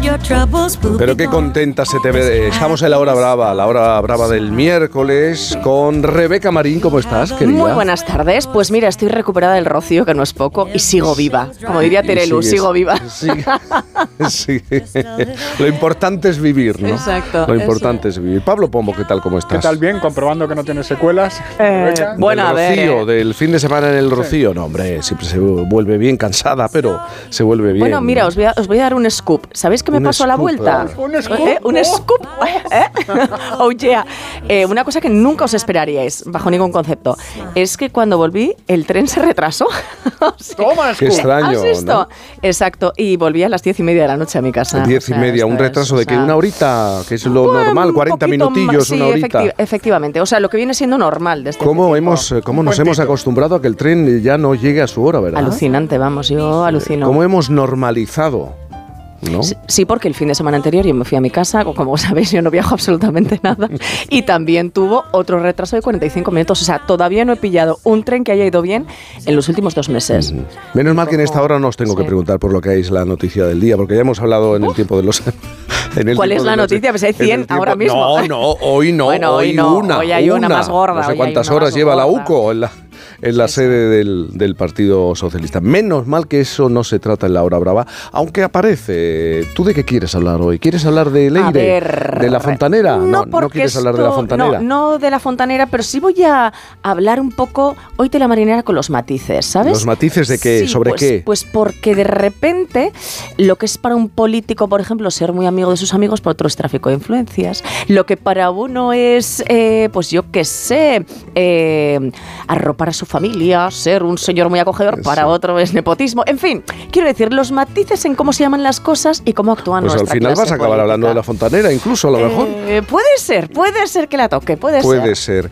Pero qué contenta se te ve. Estamos en la hora brava del miércoles con Rebeca Marín. ¿Cómo estás, querida? Muy buenas tardes. Pues mira, estoy recuperada del rocío, que no es poco, y sigo viva. Como diría Terelu, sigo viva. Sí. Lo importante es vivir, ¿no? Exacto. Lo importante es vivir. Pablo Pombo, ¿qué tal? ¿Cómo estás? ¿Qué tal? Bien, comprobando que no tienes secuelas. Bueno, a ver. Rocío, del fin de semana en el Rocío. No, hombre, siempre se vuelve bien cansada, pero se vuelve bien. Bueno, mira, os voy a dar un scoop. ¿Sabéis qué me pasó a la vuelta? ¿Un scoop? ¿Un scoop? Oh, yeah. Una cosa que nunca os esperaríais, bajo ningún concepto, es que cuando volví, el tren se retrasó. Toma, qué extraño, ¿has visto? ¿no? Exacto. Y volví a las 10:30 de la noche a mi casa. 10:30, un retraso de que una horita, que es lo normal, 40 minutillos, sí, una horita. Efectivamente. O sea, lo que viene siendo normal desde ¿Cómo nos hemos acostumbrado a que el tren ya no llegue a su hora, verdad? Alucinante, vamos, yo alucino. ¿Cómo hemos normalizado? ¿No? Sí, porque el fin de semana anterior yo me fui a mi casa, como sabéis yo no viajo absolutamente nada, y también tuvo otro retraso de 45 minutos, o sea, todavía no he pillado un tren que haya ido bien en los últimos 2 meses. Menos mal que en esta hora no os tengo que preguntar por lo que es la noticia del día, porque ya hemos hablado en el tiempo de los... ¿Cuál es la noticia? Pues hay 100 ahora mismo. No, hoy no, bueno, hoy no. Hoy hay una más gorda. No sé cuántas horas lleva la UCO en la sede del Partido Socialista. Menos mal que eso no se trata en la hora brava, aunque aparece. ¿Tú de qué quieres hablar hoy? ¿Quieres hablar de Leire? ¿De la Fontanera? No quieres hablar de la Fontanera. No de la Fontanera, pero sí voy a hablar un poco hoy de la marinera con los matices, ¿sabes? ¿Los matices de qué? Sí, ¿Sobre qué? Pues porque de repente lo que es para un político, por ejemplo, ser muy amigo de sus amigos, para otro es tráfico de influencias. Lo que para uno es, pues yo qué sé, arropar a su familia, ser un señor muy acogedor, para otro es nepotismo. En fin, quiero decir, los matices en cómo se llaman las cosas y cómo actúan nuestra clase. Pues al final vas a acabar política. hablando de la Fontanera, incluso a lo mejor. Puede ser que la toque, puede ser.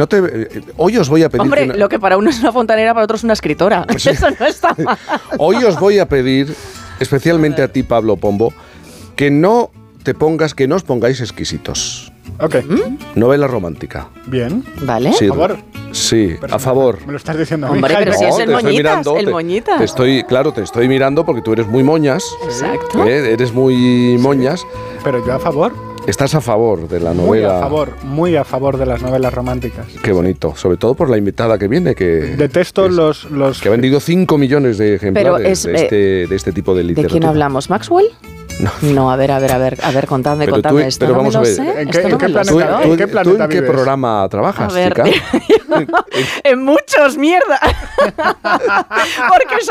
Hoy os voy a pedir... Hombre, lo que para uno es una fontanera, para otro es una escritora. Sí. Eso no está mal. Hoy os voy a pedir, especialmente a ti, Pablo Pombo, que no os pongáis exquisitos. Ok. Novela romántica. Bien. ¿Vale? Sí, ¿A favor? Sí, a favor. Me lo estás diciendo a mí. Hombre, pero si es el moñitas, Te estoy mirando porque tú eres muy moñas. Exacto. Eres muy moñas. Pero yo a favor. Estás a favor de la novela. Muy a favor de las novelas románticas. Qué bonito, sobre todo por la invitada que viene, que detesto los que ha vendido 5 millones de ejemplares de este tipo de literatura. ¿De quién hablamos? ¿Maxwell? No, a ver, contadme esto. Pero vamos a ver. ¿En qué planeta ¿Tú en qué programa trabajas, a ver, chica? en muchos, mierda. Porque